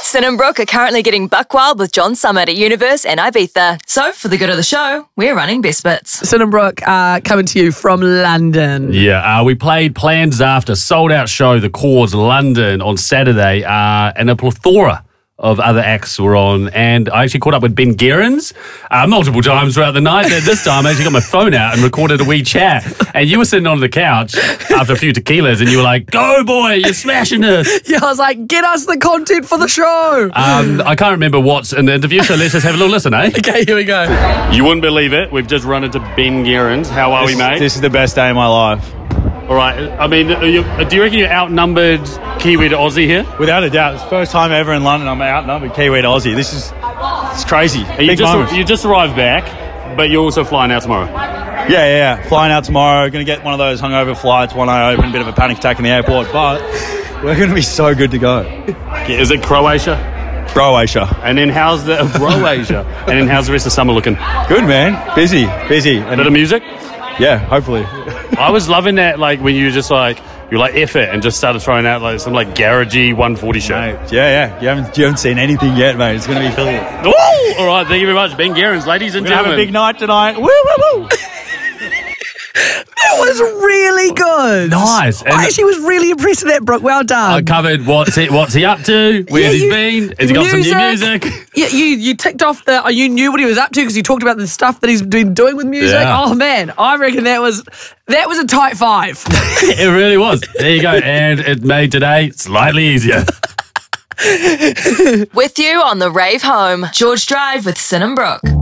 Sin and Brooke are currently getting buck wild with John Summit at Universe and Ibiza. So, for the good of the show, we're running Best Bits. Sin and Brooke coming to you from London. Yeah, we played Plans After, sold-out show, The Cause, London, on Saturday, and a plethora of other acts were on, and I actually caught up with Ben Gerrans multiple times throughout the night. And this time I actually got my phone out and recorded a wee chat, and you were sitting on the couch after a few tequilas and you were like, go boy, you're smashing this. Yeah, I was like, get us the content for the show. I can't remember what's in the interview, so let's just have a little listen, eh? Okay, here we go. You wouldn't believe it, we've just run into Ben Gerrans. How are we, mate? This is the best day of my life. All right, I mean, do you reckon you're outnumbered Kiwi to Aussie here? Without a doubt. It's the first time ever in London I'm outnumbered Kiwi to Aussie. It's crazy. You just arrived back, but you're also flying out tomorrow. Yeah. Flying out tomorrow. Going to get one of those hungover flights, one eye open, bit of a panic attack in the airport, but we're going to be so good to go. Is it Croatia? Croatia. And then how's the Croatia? And then how's the rest of summer looking? Good, man. Busy. And bit of music? Yeah, hopefully. I was loving that, like, when you were just like, you're like, F it, and just started throwing out like some like garagey 140 shit. Mate, yeah. You haven't seen anything yet, mate. It's going to be brilliant. All right, thank you very much. Ben Gerrans, ladies and gentlemen. Have a big night tonight. Woo! That was really good. Nice. I actually was really impressed with that, Brooke. Well done. I covered what's he up to, where's he been, has he got some new music? Yeah, you ticked off you knew what he was up to because you talked about the stuff that he's been doing with music. Yeah. Oh man, I reckon that was a tight five. It really was. There you go. And it made today slightly easier. With you on the rave home, George Drive with Sin and Brooke.